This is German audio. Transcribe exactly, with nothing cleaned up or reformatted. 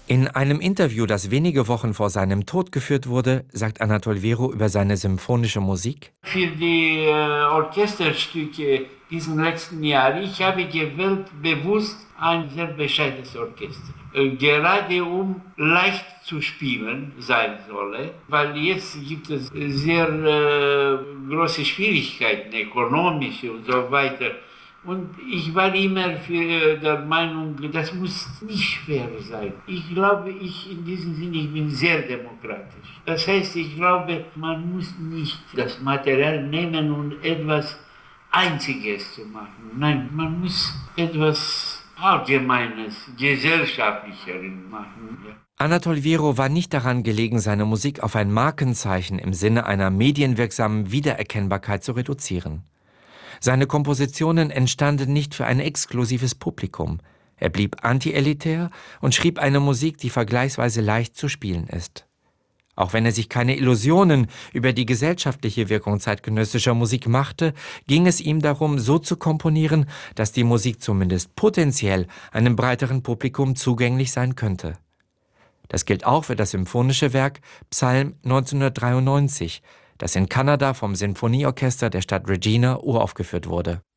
In einem Interview, das wenige Wochen vor seinem Tod geführt wurde, sagt Anatol Vero über seine symphonische Musik: Für die äh, Orchesterstücke diesen letzten Jahr, ich habe gewählt bewusst ein sehr bescheidenes Orchester. Äh, gerade um leicht zu spielen sein solle, weil jetzt gibt es sehr äh, große Schwierigkeiten, ökonomische und so weiter. Und ich war immer für der Meinung, das muss nicht schwer sein. Ich glaube, ich in diesem Sinne, ich bin sehr demokratisch. Das heißt, ich glaube, man muss nicht das Material nehmen und etwas Einziges zu machen. Nein, man muss etwas Allgemeines, Gesellschaftlicheres machen. Ja. Anatol Vero war nicht daran gelegen, seine Musik auf ein Markenzeichen im Sinne einer medienwirksamen Wiedererkennbarkeit zu reduzieren. Seine Kompositionen entstanden nicht für ein exklusives Publikum. Er blieb antielitär und schrieb eine Musik, die vergleichsweise leicht zu spielen ist. Auch wenn er sich keine Illusionen über die gesellschaftliche Wirkung zeitgenössischer Musik machte, ging es ihm darum, so zu komponieren, dass die Musik zumindest potenziell einem breiteren Publikum zugänglich sein könnte. Das gilt auch für das symphonische Werk Psalm neunzehnhundertdreiundneunzig, das in Kanada vom Sinfonieorchester der Stadt Regina uraufgeführt wurde.